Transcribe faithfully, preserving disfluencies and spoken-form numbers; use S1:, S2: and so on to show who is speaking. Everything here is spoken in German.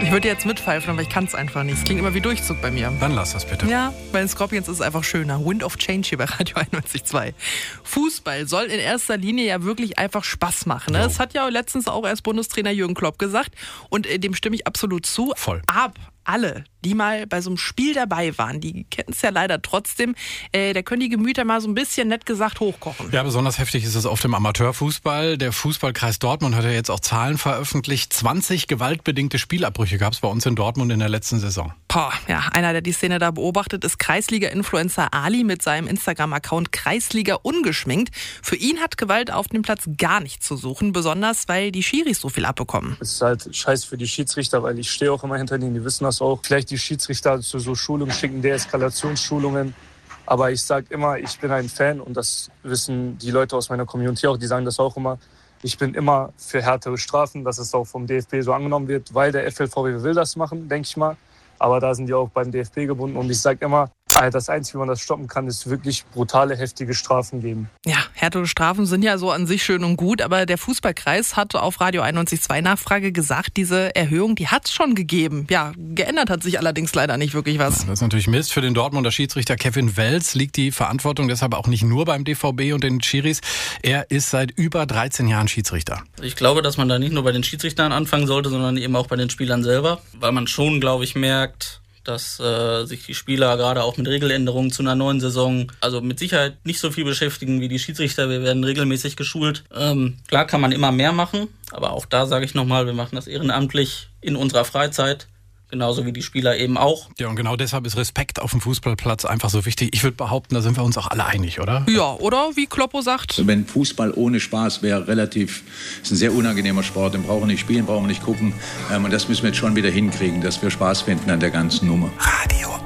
S1: Ich würde jetzt mitpfeifen, aber ich kann es einfach nicht. Es klingt immer wie Durchzug bei mir.
S2: Dann lass das bitte.
S1: Ja, bei den Scorpions ist es einfach schöner. Wind of Change hier bei Radio einundneunzig Komma zwei. Fußball soll in erster Linie ja wirklich einfach Spaß machen. Ne? Das hat ja letztens auch erst Bundestrainer Jürgen Klopp gesagt. Und äh, dem stimme ich absolut zu.
S2: Voll.
S1: Aber alle, die mal bei so einem Spiel dabei waren, die kennen es ja leider trotzdem, äh, da können die Gemüter mal so ein bisschen, nett gesagt, hochkochen.
S2: Ja, besonders heftig ist es auf dem Amateurfußball. Der Fußballkreis Dortmund hat ja jetzt auch Zahlen veröffentlicht. zwanzig gewaltbedingte Spielabbrüche gab es bei uns in Dortmund in der letzten Saison.
S1: Boah, ja, einer, der die Szene da beobachtet, ist Kreisliga-Influencer Ali mit seinem Instagram-Account Kreisliga ungeschminkt. Für ihn hat Gewalt auf dem Platz gar nichts zu suchen, besonders weil die Schiris so viel abbekommen.
S3: Es ist halt scheiße für die Schiedsrichter, weil ich stehe auch immer hinter denen, die wissen das auch. Vielleicht die Schiedsrichter zu so Schulungen schicken, Deeskalationsschulungen. Aber ich sage immer, ich bin ein Fan und das wissen die Leute aus meiner Community auch, die sagen das auch immer. Ich bin immer für härtere Strafen, dass es auch vom D F B so angenommen wird, weil der F L V W will das machen, denke ich mal. Aber da sind die auch beim D F B gebunden und ich sage immer, das Einzige, wie man das stoppen kann, ist wirklich brutale, heftige Strafen geben.
S1: Ja, härtere Strafen sind ja so an sich schön und gut, aber der Fußballkreis hat auf Radio einundneunzig Komma zwei Nachfrage gesagt, diese Erhöhung, die hat es schon gegeben. Ja, geändert hat sich allerdings leider nicht wirklich was.
S2: Das ist natürlich Mist. Für den Dortmunder Schiedsrichter Kevin Welz liegt die Verantwortung deshalb auch nicht nur beim D V B und den Schiris. Er ist seit über dreizehn Jahren Schiedsrichter.
S4: Ich glaube, dass man da nicht nur bei den Schiedsrichtern anfangen sollte, sondern eben auch bei den Spielern selber, weil man schon, glaube ich, merkt, dass äh, sich die Spieler gerade auch mit Regeländerungen zu einer neuen Saison also mit Sicherheit nicht so viel beschäftigen wie die Schiedsrichter. Wir werden regelmäßig geschult. Ähm, klar kann man immer mehr machen, aber auch da sage ich nochmal, wir machen das ehrenamtlich in unserer Freizeit. Genauso wie die Spieler eben auch.
S2: Ja, und genau deshalb ist Respekt auf dem Fußballplatz einfach so wichtig. Ich würde behaupten, da sind wir uns auch alle einig, oder?
S1: Ja, oder wie Kloppo sagt.
S5: Wenn Fußball ohne Spaß wäre, relativ, ist ein sehr unangenehmer Sport. Den brauchen wir nicht spielen, brauchen wir nicht gucken. Und das müssen wir jetzt schon wieder hinkriegen, dass wir Spaß finden an der ganzen Nummer.
S2: Radio